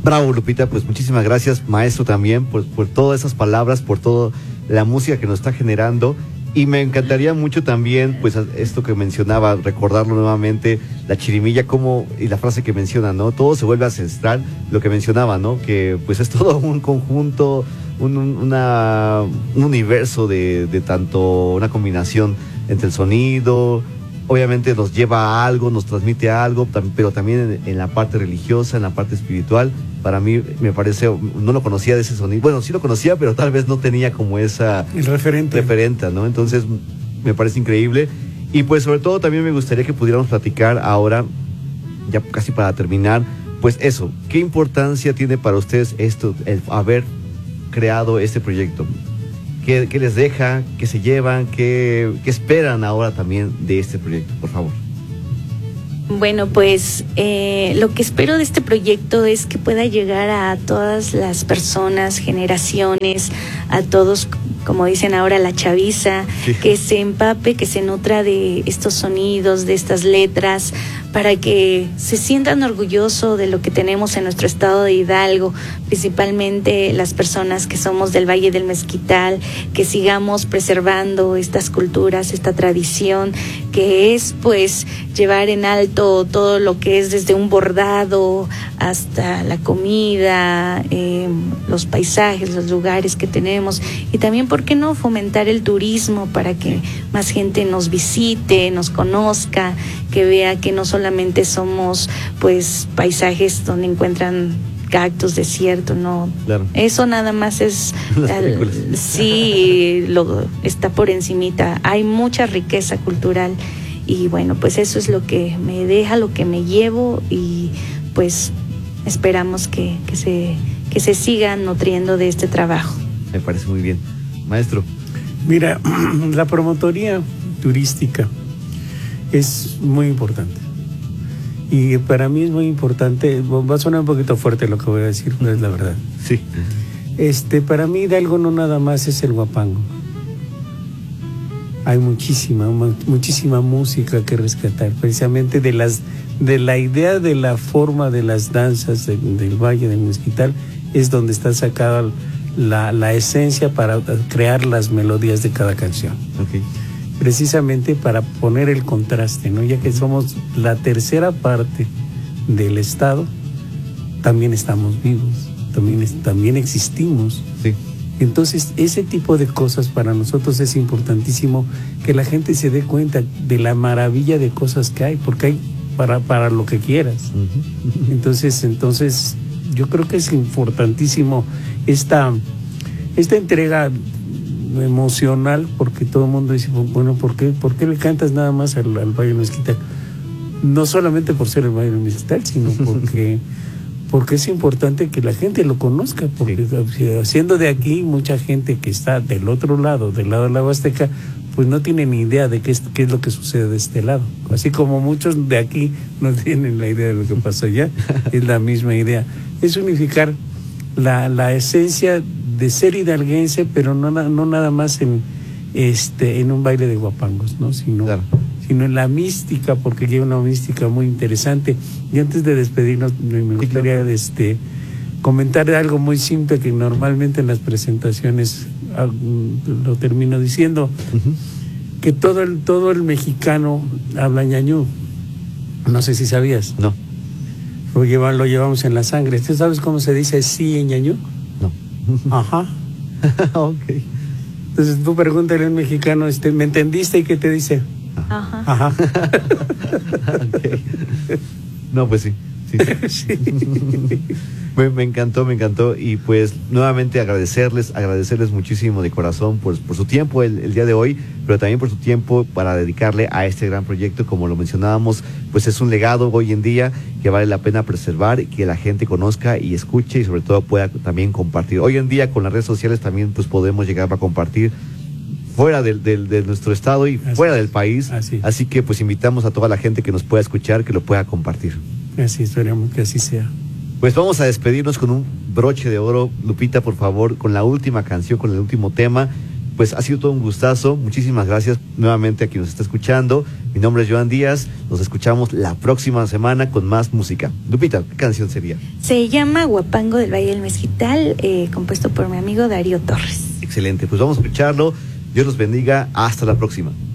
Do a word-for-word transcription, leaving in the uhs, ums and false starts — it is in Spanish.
Bravo, Lupita, pues muchísimas gracias, maestro, también por, por todas esas palabras, por toda la música que nos está generando. Y me encantaría mucho también, pues, esto que mencionaba, recordarlo nuevamente, la chirimilla, como, y la frase que menciona, ¿no? Todo se vuelve ancestral, lo que mencionaba, ¿no? Que, pues, es todo un conjunto, un, un, una, un universo de, de tanto, una combinación entre el sonido, obviamente nos lleva a algo, nos transmite a algo, pero también en, en la parte religiosa, en la parte espiritual. Para mí me parece, no lo conocía de ese sonido, bueno, sí lo conocía, pero tal vez no tenía como esa el referente, referente, ¿no? Entonces me parece increíble. Y pues sobre todo también me gustaría que pudiéramos platicar ahora, ya casi para terminar, pues eso, ¿qué importancia tiene para ustedes esto, el haber creado este proyecto? ¿Qué, qué les deja? ¿Qué se llevan? ¿Qué, qué esperan ahora también de este proyecto? Por favor. Bueno, pues eh, lo que espero de este proyecto es que pueda llegar a todas las personas, generaciones, a todos, como dicen ahora, la chaviza, sí. Que se empape, que se nutra de estos sonidos, de estas letras, para que se sientan orgullosos de lo que tenemos en nuestro estado de Hidalgo, principalmente las personas que somos del Valle del Mezquital, que sigamos preservando estas culturas, esta tradición, que es pues llevar en alto todo lo que es desde un bordado hasta la comida, eh, los paisajes, los lugares que tenemos, y también, ¿por qué no fomentar el turismo para que más gente nos visite, nos conozca, que vea que no solamente somos pues paisajes donde encuentran cactus, desierto, no, claro. Eso nada más es al, sí, lo, está por encimita. Hay mucha riqueza cultural y bueno, pues eso es lo que me deja, lo que me llevo, y pues esperamos que, que se que se sigan nutriendo de este trabajo. Me parece muy bien, maestro. Mira, la promotoría turística es muy importante. Y para mí es muy importante, va a sonar un poquito fuerte lo que voy a decir, pero es la verdad. Sí. Este, para mí Hidalgo no nada más es el huapango. Hay muchísima, muchísima música que rescatar, precisamente de las, de la idea de la forma de las danzas de, del Valle del Mezquital, es donde está sacada la, la esencia para crear las melodías de cada canción. Okay. Precisamente para poner el contraste, ¿no? Ya que somos la tercera parte del Estado, también estamos vivos, también, también existimos. Sí. Entonces, ese tipo de cosas para nosotros es importantísimo, que la gente se dé cuenta de la maravilla de cosas que hay, porque hay para, para lo que quieras. Uh-huh. Entonces, entonces, yo creo que es importantísimo esta, esta entrega emocional, porque todo el mundo dice, bueno, ¿por qué, ¿por qué le cantas nada más al, al Valle del Mezquital? No solamente por ser el Valle del Mezquital, sino porque, porque es importante que la gente lo conozca, porque sí. Siendo de aquí, mucha gente que está del otro lado, del lado de la Huasteca, pues no tiene ni idea de qué es, qué es lo que sucede de este lado. Así como muchos de aquí no tienen la idea de lo que pasa allá, es la misma idea. Es unificar la, la esencia de ser hidalguense, pero no, no nada más en este en un baile de guapangos, ¿no? Sino, claro. sino en la mística, porque lleva una mística muy interesante. Y antes de despedirnos, me gustaría sí, claro. este, comentar algo muy simple que normalmente en las presentaciones lo termino diciendo, uh-huh. que todo el, todo el mexicano habla ñañú. No sé si sabías. No. Lo, lleva, lo llevamos en la sangre. ¿Tú sabes cómo se dice sí en ñañú? No. Ajá. Ok. Entonces tú pregúntale a un mexicano, este, ¿me entendiste? ¿Y qué te dice? Ajá. Ajá. Okay. No, pues sí. Sí. Sí. me, me encantó, me encantó. Y pues nuevamente agradecerles, agradecerles muchísimo de corazón por, por su tiempo el, el día de hoy, pero también por su tiempo para dedicarle a este gran proyecto. Como lo mencionábamos, pues es un legado hoy en día que vale la pena preservar y que la gente conozca y escuche, y sobre todo pueda también compartir. Hoy en día con las redes sociales también pues podemos llegar a compartir fuera del, del, de nuestro estado y así fuera es. del país. Así. Así que pues invitamos a toda la gente que nos pueda escuchar, que lo pueda compartir. Así, esperamos que así sea. Pues vamos a despedirnos con un broche de oro. Lupita, por favor, con la última canción, con el último tema. pues ha sido todo un gustazo. Muchísimas gracias nuevamente a quien nos está escuchando. Mi nombre es Joan Díaz. Nos escuchamos la próxima semana con más música. Lupita, ¿qué canción sería? Se llama Huapango del Valle del Mezquital, eh, compuesto por mi amigo Darío Torres. Excelente, pues vamos a escucharlo. Dios los bendiga. Hasta la próxima.